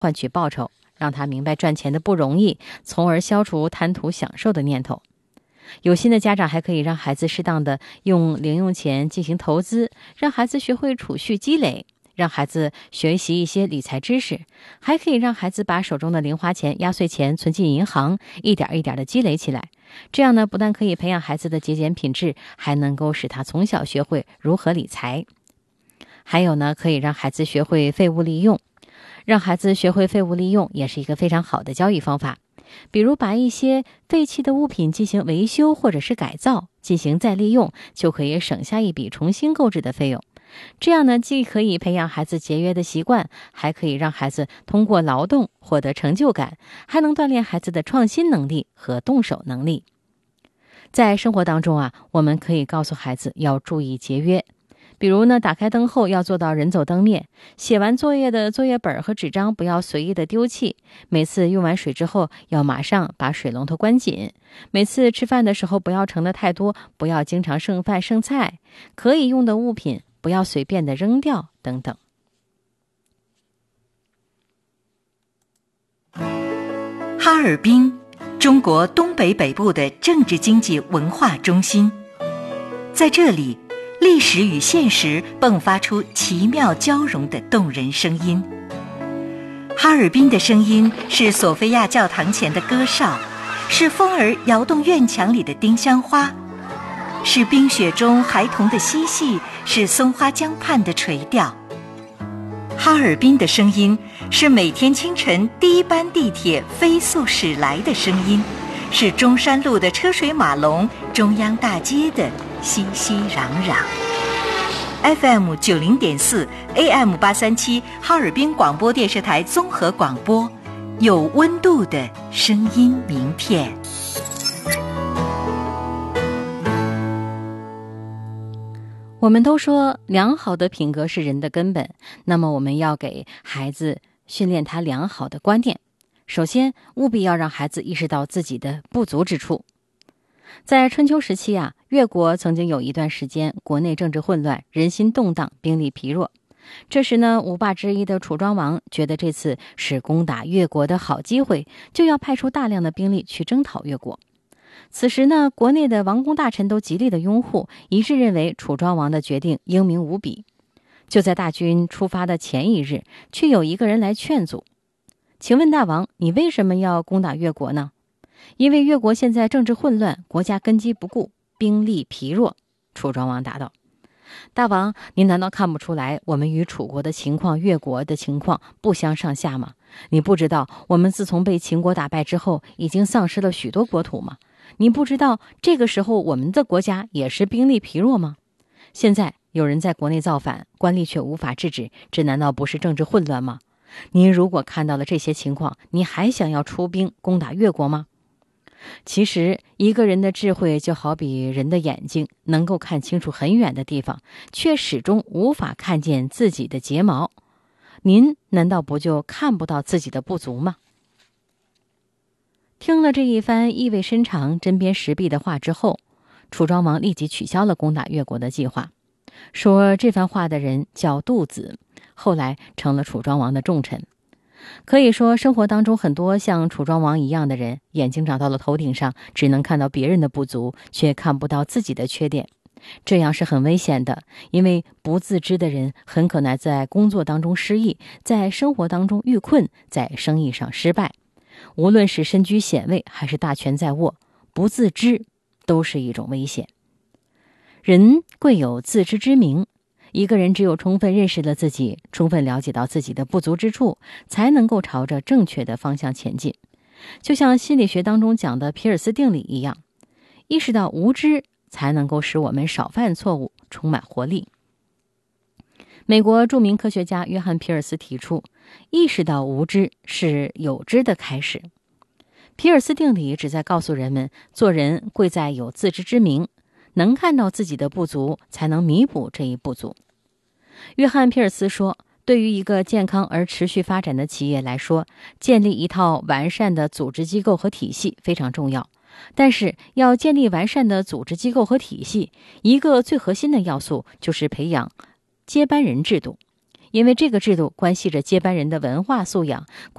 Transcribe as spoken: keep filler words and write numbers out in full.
换取报酬，让他明白赚钱的不容易，从而消除贪图享受的念头。有心的家长还可以让孩子适当的用零用钱进行投资，让孩子学会储蓄积累，让孩子学习一些理财知识，还可以让孩子把手中的零花钱、压岁钱存进银行，一点一点的积累起来。这样呢，不但可以培养孩子的节俭品质，还能够使他从小学会如何理财。还有呢，可以让孩子学会废物利用。让孩子学会废物利用也是一个非常好的教育方法。比如把一些废弃的物品进行维修或者是改造，进行再利用，就可以省下一笔重新购置的费用。这样呢，既可以培养孩子节约的习惯，还可以让孩子通过劳动获得成就感，还能锻炼孩子的创新能力和动手能力。在生活当中啊，我们可以告诉孩子要注意节约。比如呢，打开灯后要做到人走灯灭，写完作业的作业本和纸张不要随意的丢弃，每次用完水之后要马上把水龙头关紧，每次吃饭的时候不要盛的太多，不要经常剩饭剩菜，可以用的物品不要随便的扔掉等等。 哈尔滨，中国东北北部的政治经济文化中心，在这里历史与现实迸发出奇妙交融的动人声音。哈尔滨的声音是索菲亚教堂前的歌哨，是风儿摇动院墙里的丁香花，是冰雪中孩童的嬉戏，是松花江畔的垂钓。哈尔滨的声音是每天清晨第一班地铁飞速驶来的声音，是中山路的车水马龙，中央大街的熙熙攘攘。 F M 九零点四 A M 八三七哈尔滨广播电视台综合广播，有温度的声音名片。 我们都说良好的品格是人的根本，那么我们要给孩子训练他良好的观念。首先，务必要让孩子意识到自己的不足之处。在春秋时期啊，越国曾经有一段时间，国内政治混乱，人心动荡，兵力疲弱。这时呢，五霸之一的楚庄王觉得这次是攻打越国的好机会，就要派出大量的兵力去征讨越国。此时呢，国内的王公大臣都极力的拥护，一致认为楚庄王的决定英明无比。就在大军出发的前一日，却有一个人来劝阻。请问大王，你为什么要攻打越国呢？因为越国现在政治混乱，国家根基不固，兵力疲弱。楚庄王答道：大王，您难道看不出来我们与楚国的情况、越国的情况不相上下吗？你不知道我们自从被秦国打败之后，已经丧失了许多国土吗？你不知道这个时候我们的国家也是兵力疲弱吗？现在有人在国内造反，官吏却无法制止，这难道不是政治混乱吗？您如果看到了这些情况，你还想要出兵攻打越国吗？其实一个人的智慧就好比人的眼睛，能够看清楚很远的地方，却始终无法看见自己的睫毛。您难道不就看不到自己的不足吗？听了这一番意味深长、针砭时弊的话之后，楚庄王立即取消了攻打越国的计划。说这番话的人叫杜子，后来成了楚庄王的重臣。可以说，生活当中很多像楚庄王一样的人，眼睛长到了头顶上，只能看到别人的不足，却看不到自己的缺点。这样是很危险的，因为不自知的人很可能在工作当中失意，在生活当中遇困，在生意上失败。无论是身居险位还是大权在握，不自知都是一种危险。人贵有自知之明，一个人只有充分认识了自己，充分了解到自己的不足之处，才能够朝着正确的方向前进。就像心理学当中讲的皮尔斯定理一样，意识到无知才能够使我们少犯错误，充满活力。美国著名科学家约翰·皮尔斯提出，意识到无知是有知的开始。皮尔斯定理旨在告诉人们，做人贵在有自知之明，能看到自己的不足，才能弥补这一不足。约翰·皮尔斯说，对于一个健康而持续发展的企业来说，建立一套完善的组织机构和体系非常重要。但是要建立完善的组织机构和体系，一个最核心的要素就是培养接班人制度。 因为这个制度关系着接班人的文化素养，